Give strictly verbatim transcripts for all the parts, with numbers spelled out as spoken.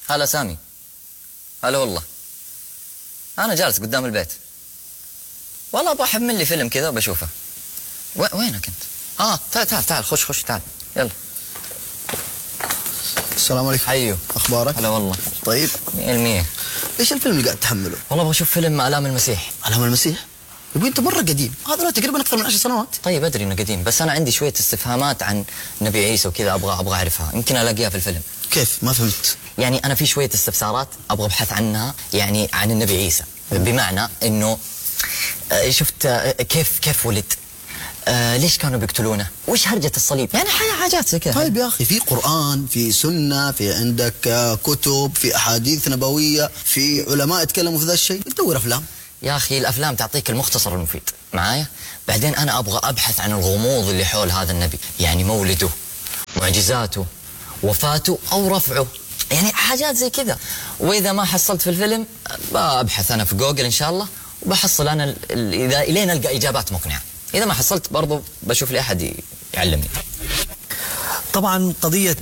هلا سامي. هلا والله. أنا جالس قدام البيت. والله أبغى أحمل لي فيلم كذا وبشوفه. وينك أنت؟ آه تعال تعال تعال خش خش تعال يلا. السلام عليكم. حيو. أخبارك؟ هلا والله. طيب. مية المية. إيش الفيلم اللي قاعد تحمله؟ والله أبغى أشوف فيلم آلام المسيح. آلام المسيح؟ يبقى أنت مرة قديم، هذا له تقريبا أكثر من عشر سنوات. طيب أدري إنه قديم، بس أنا عندي شوية استفهامات عن نبي عيسى وكذا أبغى أبغى أعرفها، يمكن ألاقيها في الفيلم. كيف؟ ما فهمت. يعني أنا في شوية استفسارات أبغى أبحث عنها يعني عن النبي عيسى، بمعنى إنه شفت كيف كيف ولد؟ آه ليش كانوا بيقتلونه؟ وش هرجة الصليب؟ يعني حاجات زي كذا. طيب يا أخي، في قرآن، في سنة، في عندك كتب، في أحاديث نبوية، في علماء يتكلموا في ذا الشيء، تدور أفلام. يا أخي الأفلام تعطيك المختصر المفيد معايا، بعدين أنا أبغى أبحث عن الغموض اللي حول هذا النبي، يعني مولده، معجزاته، وفاته أو رفعه، يعني حاجات زي كذا. وإذا ما حصلت في الفيلم بأبحث أنا في جوجل إن شاء الله، وبحصل أنا إذا إلين ألقى إجابات مقنعة. إذا ما حصلت برضو بشوف لي أحد يعلمني. طبعا قضية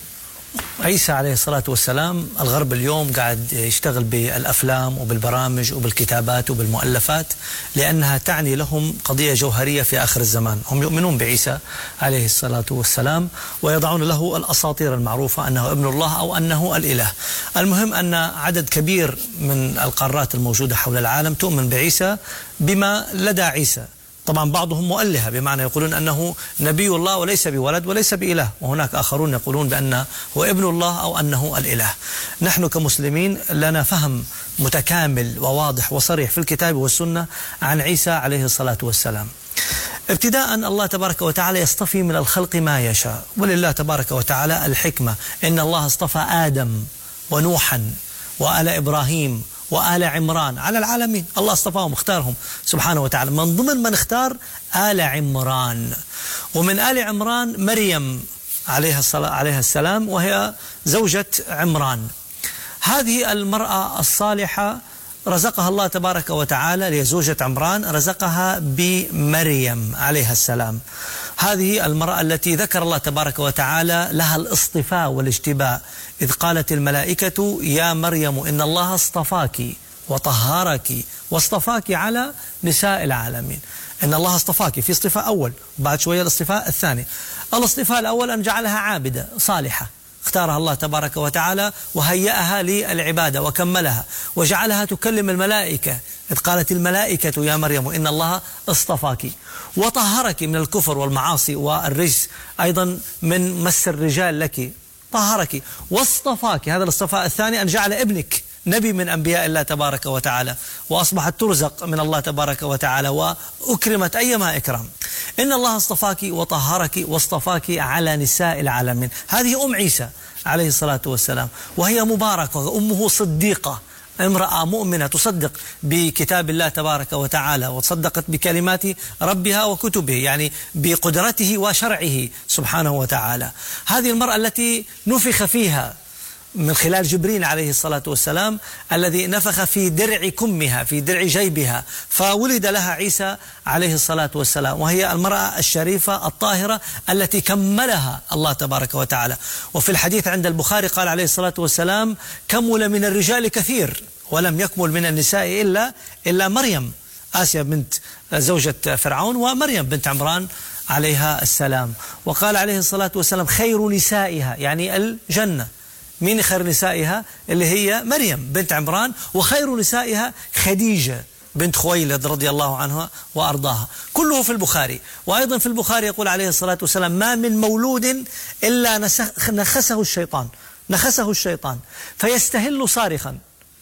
عيسى عليه الصلاة والسلام، الغرب اليوم قاعد يشتغل بالأفلام وبالبرامج وبالكتابات وبالمؤلفات، لأنها تعني لهم قضية جوهرية في آخر الزمان. هم يؤمنون بعيسى عليه الصلاة والسلام ويضعون له الأساطير المعروفة أنه ابن الله أو أنه الإله. المهم أن عدد كبير من القارات الموجودة حول العالم تؤمن بعيسى بما لدى عيسى. طبعا بعضهم مؤلهة، بمعنى يقولون أنه نبي الله وليس بولد وليس بإله، وهناك آخرون يقولون بأنه هو ابن الله أو أنه الإله. نحن كمسلمين لنا فهم متكامل وواضح وصريح في الكتاب والسنة عن عيسى عليه الصلاة والسلام. ابتداء الله تبارك وتعالى يصطفي من الخلق ما يشاء، ولله تبارك وتعالى الحكمة. إن الله اصطفى آدم ونوحا وآل إبراهيم وآل عمران على العالمين. الله اصطفاهم اختارهم سبحانه وتعالى. من ضمن من اختار آل عمران، ومن آل عمران مريم عليها الصلاة عليها السلام، وهي زوجة عمران. هذه المرأة الصالحة رزقها الله تبارك وتعالى، لزوجة عمران رزقها بمريم عليها السلام. هذه المرأة التي ذكر الله تبارك وتعالى لها الاصطفاء والاجتباء، إذ قالت الملائكة يا مريم إن الله اصطفاك وطهرك واصطفاك على نساء العالمين. إن الله اصطفاك في اصطفاء أول، بعد شوية الاصطفاء الثاني. الاصطفاء الأول أن جعلها عابدة صالحة، اختارها الله تبارك وتعالى وهيأها للعبادة وكملها، وجعلها تكلم الملائكة، إذ قالت الملائكة يا مريم إن الله اصطفاك، وطهرك من الكفر والمعاصي والرجس، أيضا من مس الرجال لك طهرك، واصطفاك. هذا الاصطفاء الثاني أن جعل ابنك نبي من أنبياء الله تبارك وتعالى، وأصبحت ترزق من الله تبارك وتعالى وأكرمت أيما إكرام. إن الله اصطفاك وطهرك واصطفاك على نساء العالمين. هذه أم عيسى عليه الصلاة والسلام، وهي مباركة، أمه صديقة، امرأة مؤمنة تصدق بكتاب الله تبارك وتعالى، وتصدقت بكلمات ربها وكتبه، يعني بقدرته وشرعه سبحانه وتعالى. هذه المرأة التي نفخ فيها من خلال جبريل عليه الصلاة والسلام، الذي نفخ في درع كمها، في درع جيبها، فولد لها عيسى عليه الصلاة والسلام، وهي المرأة الشريفة الطاهرة التي كملها الله تبارك وتعالى. وفي الحديث عند البخاري قال عليه الصلاة والسلام كمل من الرجال كثير ولم يكمل من النساء إلا إلا مريم، آسيا بنت زوجة فرعون، ومريم بنت عمران عليها السلام. وقال عليه الصلاة والسلام خير نسائها، يعني الجنة. مين خير نسائها؟ اللي هي مريم بنت عمران، وخير نسائها خديجة بنت خويلد رضي الله عنها وأرضاها. كله في البخاري. وأيضا في البخاري يقول عليه الصلاة والسلام ما من مولود إلا نخسه الشيطان نخسه الشيطان فيستهل صارخا.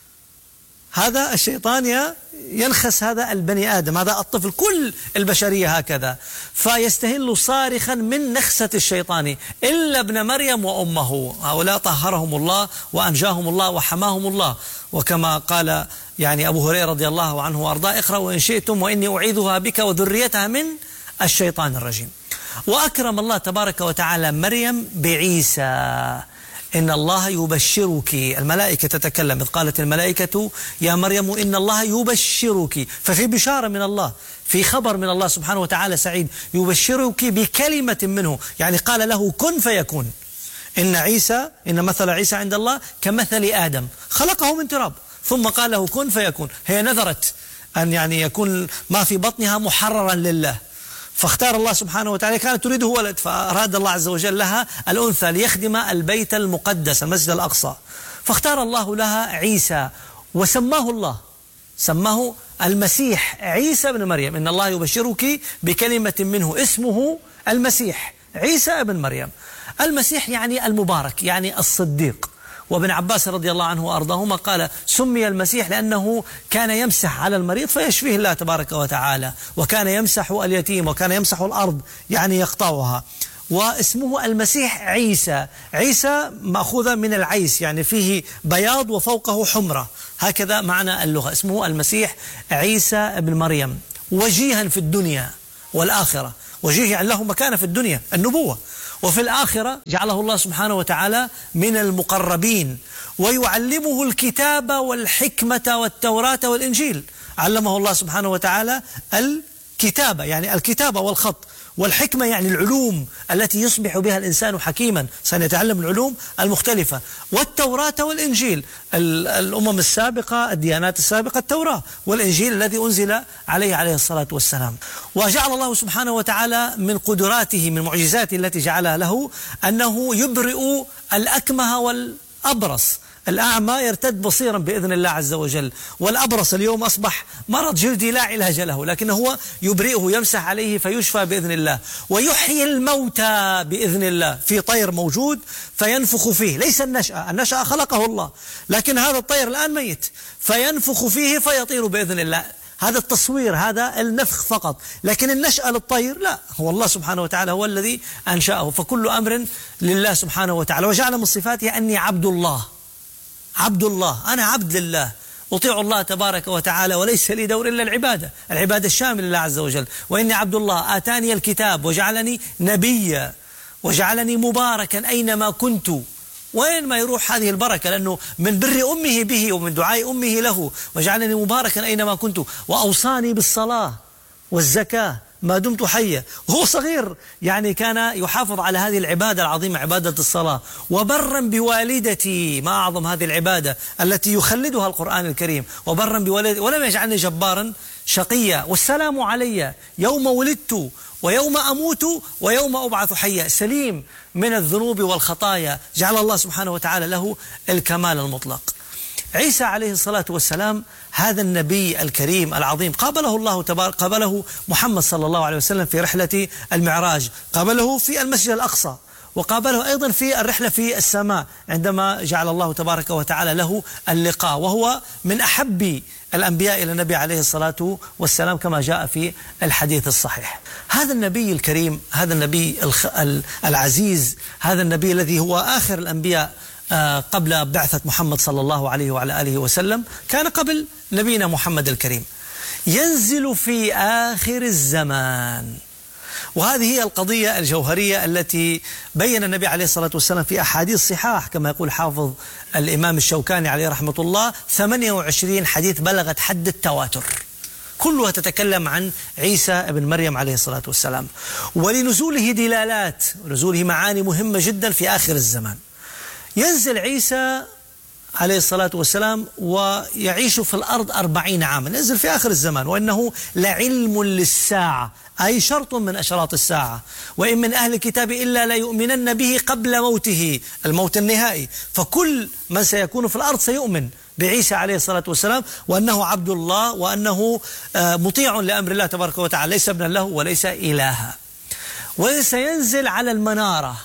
هذا الشيطان ينخس هذا البني آدم، هذا الطفل، كل البشرية هكذا، فيستهل صارخا من نخسة الشيطان إلا ابن مريم وأمه. هؤلاء طهرهم الله وأنجاهم الله وحماهم الله. وكما قال يعني أبو هريرة رضي الله عنه وأرضاه اقرأوا إن شئتم وإني أعيذها بك وذريتها من الشيطان الرجيم. وأكرم الله تبارك وتعالى مريم بعيسى. إن الله يبشرك، الملائكة تتكلم، إذ قالت الملائكة يا مريم إن الله يبشرك، ففي بشارة من الله، في خبر من الله سبحانه وتعالى سعيد، يبشرك بكلمة منه، يعني قال له كن فيكون. إن عيسى إن مثل عيسى عند الله كمثل آدم خلقه من تراب ثم قال له كن فيكون. هي نذرت أن يعني يكون ما في بطنها محررا لله، فاختار الله سبحانه وتعالى، كانت تريده ولد، فأراد الله عز وجل لها الأنثى ليخدم البيت المقدس المسجد الأقصى، فاختار الله لها عيسى وسماه الله، سماه المسيح عيسى بن مريم. إن الله يبشرك بكلمة منه اسمه المسيح عيسى بن مريم. المسيح يعني المبارك، يعني الصديق. وابن عباس رضي الله عنه وأرضاهما قال سمي المسيح لأنه كان يمسح على المريض فيشفيه الله تبارك وتعالى، وكان يمسح اليتيم، وكان يمسح الأرض يعني يقطعها. واسمه المسيح عيسى، عيسى مأخوذة من العيس يعني فيه بياض وفوقه حمرة، هكذا معنى اللغة. اسمه المسيح عيسى بن مريم، وجيها في الدنيا والآخرة. وجيه يعني له مكانة في الدنيا النبوة، وفي الآخرة جعله الله سبحانه وتعالى من المقربين، ويعلمه الكتاب والحكمة والتوراة والإنجيل. علمه الله سبحانه وتعالى الكتابة يعني الكتابة والخط، والحكمة يعني العلوم التي يصبح بها الإنسان حكيما، سنتعلم العلوم المختلفة، والتوراة والإنجيل. الأمم السابقة الديانات السابقة التوراة والإنجيل الذي أنزل عليه عليه الصلاة والسلام. وجعل الله سبحانه وتعالى من قدراته من معجزاته التي جعلها له أنه يبرئ الأكمه والأبرص. الأعمى يرتد بصيرا بإذن الله عز وجل، والأبرص اليوم أصبح مرض جلدي لا علاج له، لكن هو يبرئه يمسح عليه فيشفى بإذن الله. ويحيي الموتى بإذن الله، في طير موجود فينفخ فيه، ليس النشأة، النشأة خلقه الله، لكن هذا الطير الآن ميت فينفخ فيه فيطير بإذن الله. هذا التصوير، هذا النفخ فقط، لكن النشأة للطير لا، هو الله سبحانه وتعالى هو الذي أنشأه. فكل أمر لله سبحانه وتعالى. وجعل من صفاته أني عبد الله، عبد الله، أنا عبد لله، أطيع الله تبارك وتعالى، وليس لي دور إلا العبادة، العبادة الشاملة لله عز وجل. وإني عبد الله آتاني الكتاب وجعلني نبيا وجعلني مباركا أينما كنت. وين ما يروح هذه البركة، لأنه من بر أمه به ومن دعاء أمه له، وجعلني مباركا أينما كنت، وأوصاني بالصلاة والزكاة ما دمت حيا. وهو صغير يعني كان يحافظ على هذه العبادة العظيمة، عبادة الصلاة. وبرا بوالدتي، ما أعظم هذه العبادة التي يخلدها القرآن الكريم، وبرا بوالدتي ولم يجعلني جبارا شقيا. والسلام علي يوم ولدت ويوم أموت ويوم أبعث حيا، سليم من الذنوب والخطايا. جعل الله سبحانه وتعالى له الكمال المطلق. عيسى عليه الصلاة والسلام هذا النبي الكريم العظيم قابله الله تبارك، قابله محمد صلى الله عليه وسلم في رحلة المعراج، قابله في المسجد الأقصى، وقابله أيضا في الرحلة في السماء عندما جعل الله تبارك وتعالى له اللقاء. وهو من أحب الأنبياء إلى النبي عليه الصلاة والسلام كما جاء في الحديث الصحيح. هذا النبي الكريم، هذا النبي العزيز، هذا النبي الذي هو آخر الأنبياء قبل بعثة محمد صلى الله عليه وعلى آله وسلم، كان قبل نبينا محمد الكريم، ينزل في آخر الزمان. وهذه هي القضية الجوهرية التي بين النبي عليه الصلاة والسلام في أحاديث صحاح، كما يقول حافظ الإمام الشوكاني عليه رحمة الله، ثمانية وعشرين حديث بلغت حد التواتر، كلها تتكلم عن عيسى ابن مريم عليه الصلاة والسلام. ولنزوله دلالات ونزوله معاني مهمة جدا في آخر الزمان. ينزل عيسى عليه الصلاة والسلام ويعيش في الأرض أربعين عاما، ينزل في آخر الزمان. وإنه لعلم للساعة، أي شرط من أشراط الساعة. وإن من أهل الكتاب إلا ليؤمنن به قبل موته، الموت النهائي. فكل من سيكون في الأرض سيؤمن بعيسى عليه الصلاة والسلام، وأنه عبد الله، وأنه مطيع لأمر الله تبارك وتعالى، ليس ابنا له وليس إلها. وسينزل على المنارة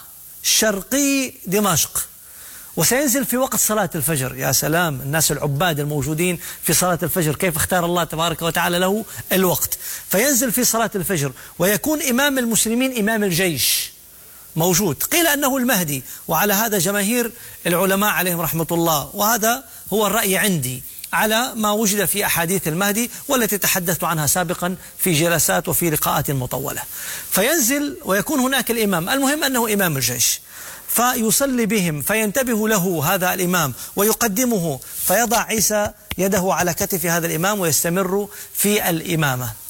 شرقي دمشق، وسينزل في وقت صلاة الفجر. يا سلام، الناس العباد الموجودين في صلاة الفجر كيف اختار الله تبارك وتعالى له الوقت. فينزل في صلاة الفجر ويكون إمام المسلمين، إمام الجيش موجود. قيل أنه المهدي، وعلى هذا جماهير العلماء عليهم رحمة الله، وهذا هو الرأي عندي على ما وجد في أحاديث المهدي والتي تحدثت عنها سابقا في جلسات وفي لقاءات مطولة. فينزل ويكون هناك الإمام، المهم أنه إمام الجيش، فيصلي بهم، فينتبه له هذا الإمام ويقدمه، فيضع عيسى يده على كتف هذا الإمام ويستمر في الإمامة.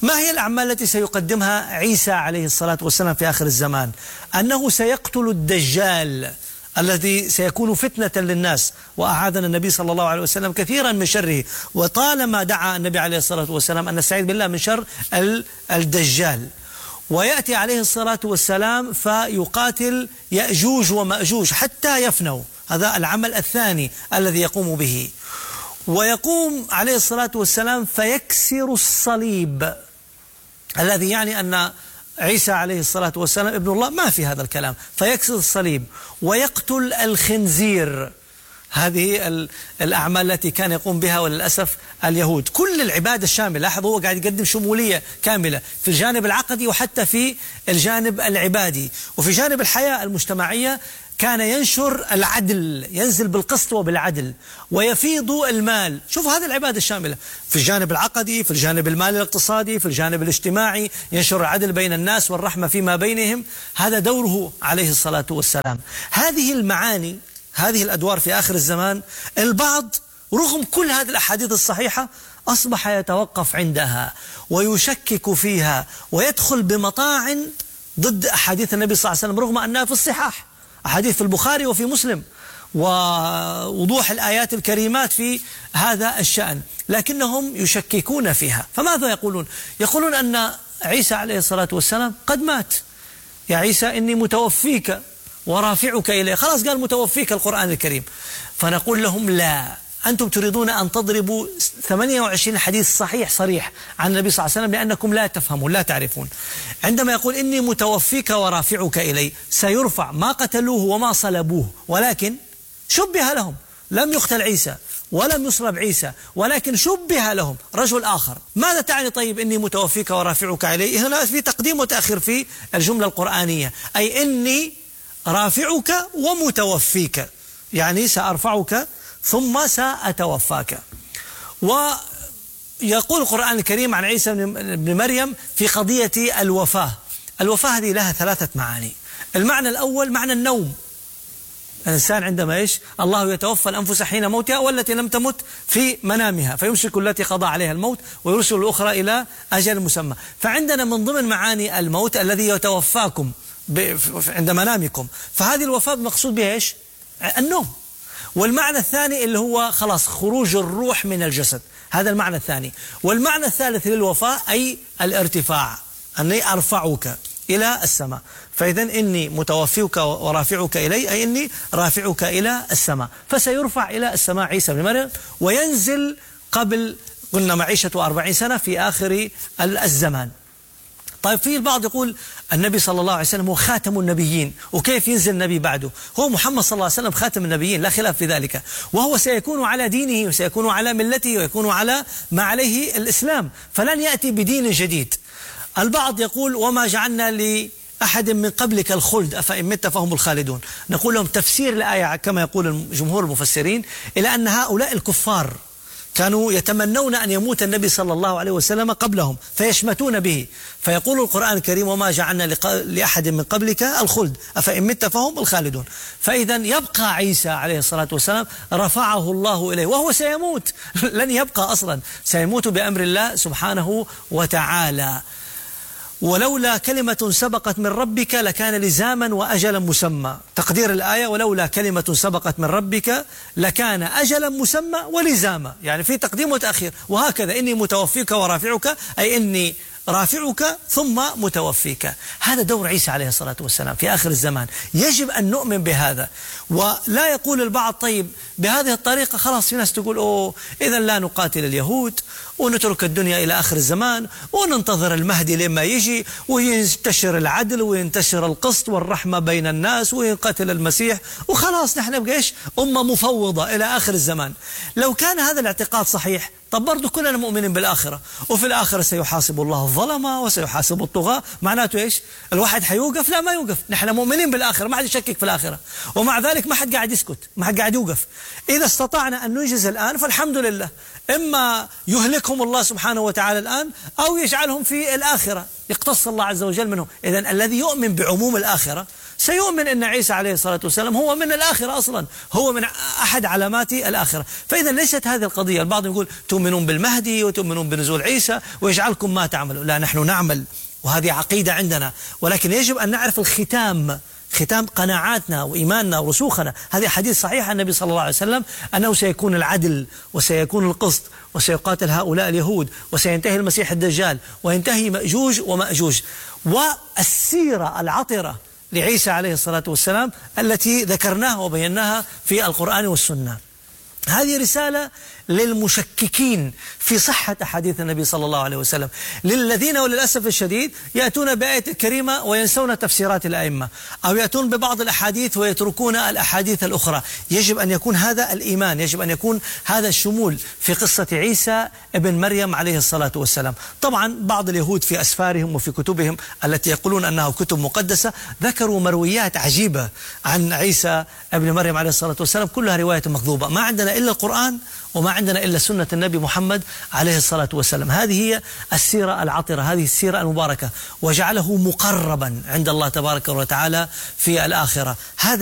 ما هي الأعمال التي سيقدمها عيسى عليه الصلاة والسلام في آخر الزمان؟ أنه سيقتل الدجال الذي سيكون فتنة للناس، وأعاذنا النبي صلى الله عليه وسلم كثيرا من شره، وطالما دعا النبي عليه الصلاة والسلام أن نستعيذ بالله من شر الدجال. ويأتي عليه الصلاة والسلام فيقاتل يأجوج ومأجوج حتى يفنوا، هذا العمل الثاني الذي يقوم به. ويقوم عليه الصلاة والسلام فيكسر الصليب، الذي يعني أن عيسى عليه الصلاة والسلام ابن الله، ما في هذا الكلام، فيكسر الصليب ويقتل الخنزير. هذه الأعمال التي كان يقوم بها وللأسف اليهود. كل العبادة الشاملة، لاحظوا هو قاعد يقدم شمولية كاملة في الجانب العقدي وحتى في الجانب العبادي. وفي جانب الحياة المجتمعية كان ينشر العدل، ينزل بالقسط وبالعدل ويفيض المال. شوفوا هذه العبادة الشاملة في الجانب العقدي، في الجانب المالي الاقتصادي، في الجانب الاجتماعي، ينشر العدل بين الناس والرحمة فيما بينهم. هذا دوره عليه الصلاة والسلام. هذه المعاني، هذه الأدوار في آخر الزمان، البعض رغم كل هذه الأحاديث الصحيحة أصبح يتوقف عندها ويشكك فيها ويدخل بمطاعن ضد أحاديث النبي صلى الله عليه وسلم، رغم أنها في الصحاح، أحاديث في البخاري وفي مسلم، ووضوح الآيات الكريمات في هذا الشأن، لكنهم يشككون فيها. فماذا يقولون؟ يقولون أن عيسى عليه الصلاة والسلام قد مات. يا عيسى إني متوفيك ورافعك إليه، خلاص قال متوفيك القرآن الكريم. فنقول لهم لا، أنتم تريدون أن تضربوا ثمانية وعشرين حديث صحيح صريح عن النبي صلى الله عليه وسلم لأنكم لا تفهمون، لا تعرفون. عندما يقول إني متوفيك ورافعك إلي، سيرفع، ما قتلوه وما صلبوه، ولكن شبه لهم. لم يقتل عيسى ولم يصلب عيسى، ولكن شبه لهم رجل آخر. ماذا تعني طيب إني متوفيك ورافعك إلي؟ هنا في تقديم وتأخير في الجملة القرآنية، أي إني رافعك ومتوفيك، يعني سأرفعك ثم سأتوفاك. ويقول القرآن الكريم عن عيسى بن مريم في قضية الوفاة. الوفاة هذه لها ثلاثة معاني. المعنى الأول معنى النوم، الإنسان عندما إيش؟ الله يتوفى الأنفس حين موتها والتي لم تمت في منامها فيمسك التي قضى عليها الموت ويرسل الأخرى إلى أجل مسمى. فعندنا من ضمن معاني الموت الذي يتوفاكم عند منامكم، فهذه الوفاة مقصود بها إيش؟ النوم. والمعنى الثاني اللي هو خلاص خروج الروح من الجسد، هذا المعنى الثاني. والمعنى الثالث للوفاة أي الارتفاع، أني أرفعك إلى السماء. فإذا إني متوفيك ورافعك إلي، أي إني رافعك إلى السماء. فسيرفع إلى السماء عيسى بن مريم وينزل قبل، قلنا معيشة أربعين سنة في آخر الزمان. طيب في البعض يقول النبي صلى الله عليه وسلم هو خاتم النبيين، وكيف ينزل النبي بعده؟ هو محمد صلى الله عليه وسلم خاتم النبيين، لا خلاف في ذلك، وهو سيكون على دينه وسيكون على ملته ويكون على ما عليه الإسلام، فلن يأتي بدين جديد. البعض يقول وما جعلنا لأحد من قبلك الخلد أفإن مت فهم الخالدون. نقول لهم تفسير الآية كما يقول جمهور المفسرين إلى أن هؤلاء الكفار كانوا يتمنون أن يموت النبي صلى الله عليه وسلم قبلهم فيشمتون به، فيقول القرآن الكريم وما جعلنا لأحد من قبلك الخلد أفإن مت فهم الخالدون. فإذا يبقى عيسى عليه الصلاة والسلام رفعه الله إليه وهو سيموت، لن يبقى أصلا، سيموت بأمر الله سبحانه وتعالى. ولولا كلمة سبقت من ربك لكان لزاما وأجلا مسمى. تقدير الآية ولولا كلمة سبقت من ربك لكان أجلا مسمى ولزاما، يعني في تقديم وتأخير. وهكذا إني متوفيك ورافعك، أي إني رافعك ثم متوفيك. هذا دور عيسى عليه الصلاة والسلام في آخر الزمان، يجب أن نؤمن بهذا. ولا يقول البعض طيب بهذه الطريقة خلاص، في ناس تقول أوه إذا لا نقاتل اليهود ونترك الدنيا إلى آخر الزمان وننتظر المهدي لما يجي وينتشر العدل وينتشر القسط والرحمة بين الناس وينقتل المسيح وخلاص نحن بقى إيش؟ أمة مفوضة إلى آخر الزمان. لو كان هذا الاعتقاد صحيح طب برضو كلنا مؤمنين بالآخرة، وفي الآخرة سيحاسب الله الظلمة وسيحاسب الطغاة. معناته إيش؟ الواحد حيوقف؟ لا ما يوقف، نحن مؤمنين بالآخرة، ما حد يشكك في الآخرة، ومع ذلك ما حد قاعد يسكت، ما حد قاعد يوقف. إذا استطعنا أن ننجز الآن فالحمد لله، إما يهلكهم الله سبحانه وتعالى الآن أو يجعلهم في الآخرة، يقتص الله عز وجل منه. إذن الذي يؤمن بعموم الآخرة سيؤمن أن عيسى عليه الصلاة والسلام هو من الآخرة أصلا، هو من أحد علامات الآخرة. فإذا ليست هذه القضية. البعض يقول تؤمنون بالمهدي وتؤمنون بنزول عيسى ويجعلكم ما تعملوا. لا، نحن نعمل وهذه عقيدة عندنا، ولكن يجب أن نعرف الختام، ختام قناعاتنا وإيماننا ورسوخنا. هذه حديث صحيح عن النبي صلى الله عليه وسلم أنه سيكون العدل وسيكون القسط وسيقاتل هؤلاء اليهود وسينتهي المسيح الدجال وينتهي مأجوج ومأجوج. والسيرة العطرة لعيسى عليه الصلاة والسلام التي ذكرناها وبيناها في القرآن والسنة. هذه رسالة للمشككين في صحة أحاديث النبي صلى الله عليه وسلم، للذين وللأسف الشديد يأتون بآية كريمة وينسون تفسيرات الأئمة، أو يأتون ببعض الأحاديث ويتركون الأحاديث الأخرى. يجب أن يكون هذا الإيمان، يجب أن يكون هذا الشمول في قصة عيسى ابن مريم عليه الصلاة والسلام. طبعا بعض اليهود في أسفارهم وفي كتبهم التي يقولون أنها كتب مقدسة ذكروا مرويات عجيبة عن عيسى ابن مريم عليه الصلاة والسلام، كلها رواية مكذوبة. ما عندنا إلا القرآن وما عندنا إلا سنة النبي محمد عليه الصلاة والسلام. هذه هي السيرة العطرة، هذه السيرة المباركة، وجعله مقربا عند الله تبارك وتعالى في الآخرة. هذا